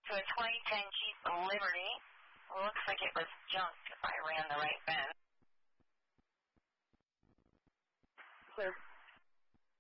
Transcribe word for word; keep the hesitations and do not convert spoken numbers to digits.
to a twenty ten Jeep Liberty. Well, looks like it was junk if I ran the right bend. Clear.